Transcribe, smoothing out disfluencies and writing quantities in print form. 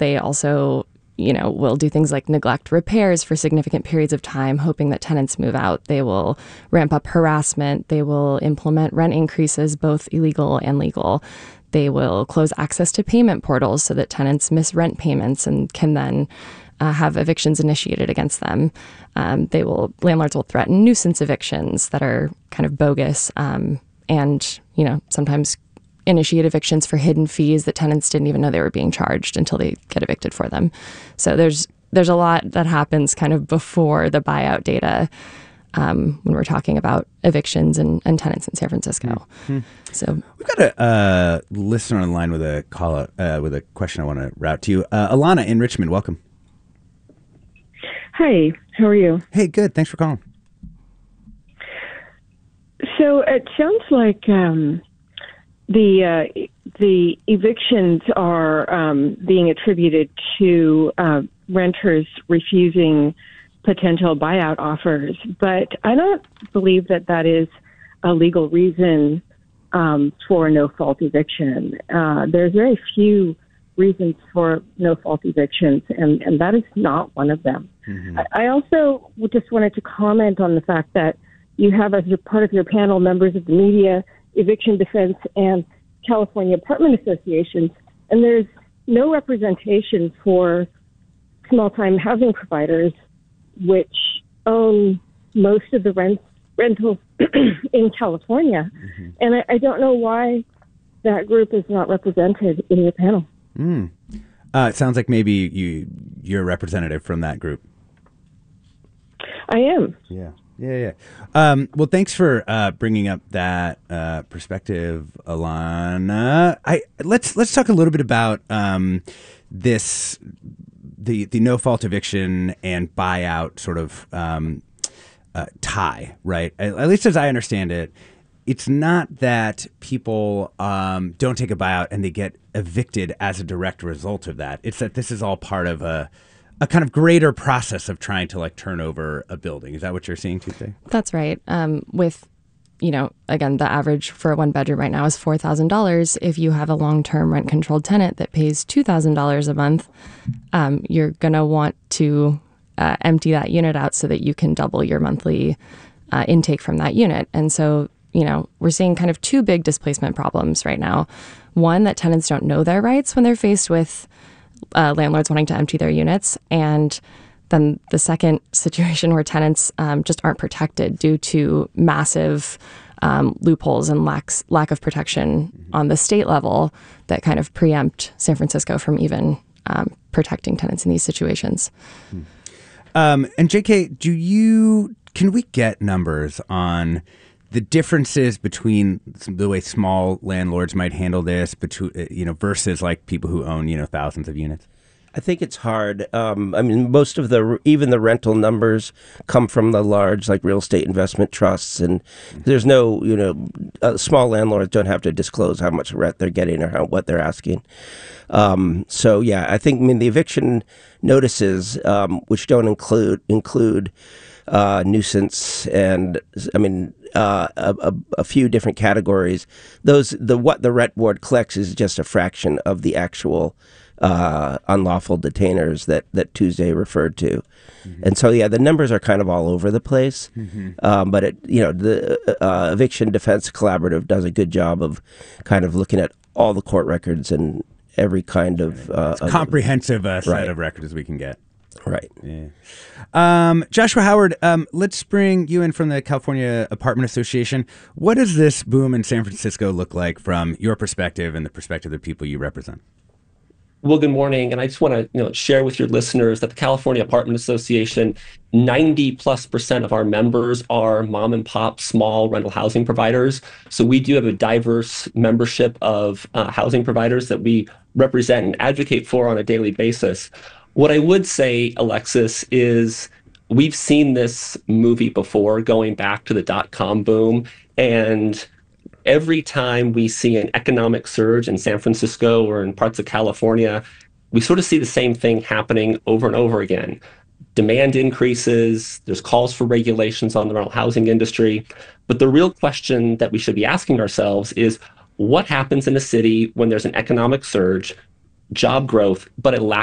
They also, will do things like neglect repairs for significant periods of time, hoping that tenants move out. They will ramp up harassment. They will implement rent increases, both illegal and legal. They will close access to payment portals so that tenants miss rent payments and can then have evictions initiated against them. Landlords will threaten nuisance evictions that are kind of bogus, and sometimes initiate evictions for hidden fees that tenants didn't even know they were being charged until they get evicted for them. So there's a lot that happens kind of before the buyout data when we're talking about evictions and tenants in San Francisco. Mm-hmm. So we've got a listener on the line with a question I want to route to you. Alana in Richmond, welcome. Hi, how are you? Hey, good. Thanks for calling. So it sounds like the evictions are being attributed to renters refusing potential buyout offers, but I don't believe that is a legal reason for no-fault eviction. There's very few reasons for no-fault evictions, and that is not one of them. Mm-hmm. I also just wanted to comment on the fact that you have as part of your panel members of the media, eviction defense, and California apartment associations, and there's no representation for small-time housing providers, which own most of the rentals in California. Mm-hmm. And I don't know why that group is not represented in your panel. It sounds like maybe you're a representative from that group. I am. Yeah. Well, thanks for bringing up that perspective, Alana. Let's talk a little bit about this, the no fault eviction and buyout sort of tie, right? At least as I understand it, it's not that people don't take a buyout and they get evicted as a direct result of that. It's that this is all part of a kind of greater process of trying to turn over a building. Is that what you're seeing, Tuesday? That's right. With, again, the average for a one bedroom right now is $4,000. If you have a long-term rent-controlled tenant that pays $2,000 a month, you're going to want to empty that unit out so that you can double your monthly intake from that unit. And so, we're seeing kind of two big displacement problems right now. One, that tenants don't know their rights when they're faced with landlords wanting to empty their units. And then the second situation where tenants just aren't protected due to massive loopholes and lack of protection on the state level that kind of preempt San Francisco from even protecting tenants in these situations. And JK, can we get numbers on the differences between the way small landlords might handle this, versus people who own, thousands of units? I think it's hard. Most of even the rental numbers come from the large, real estate investment trusts, and there's no, small landlords don't have to disclose how much rent they're getting or what they're asking. I think the eviction notices, which don't include nuisance and a few different categories. What the rent board collects is just a fraction of the actual unlawful detainers that Tuesday referred to. Mm-hmm. And so, the numbers are kind of all over the place. Mm-hmm. But the Eviction Defense Collaborative does a good job of kind of looking at all the court records and every kind of comprehensive set of records as we can get. Right. Yeah. Joshua Howard, let's bring you in from the California Apartment Association. What does this boom in San Francisco look like from your perspective and the perspective of the people you represent? Well, good morning. And I just want to share with your listeners that the California Apartment Association, 90+% of our members are mom and pop small rental housing providers. So we do have a diverse membership of housing providers that we represent and advocate for on a daily basis. What I would say, Alexis, is we've seen this movie before, going back to the dot-com boom, and every time we see an economic surge in San Francisco or in parts of California, we sort of see the same thing happening over and over again. Demand increases, there's calls for regulations on the rental housing industry, but the real question that we should be asking ourselves is, what happens in a city when there's an economic surge, job growth, but a lack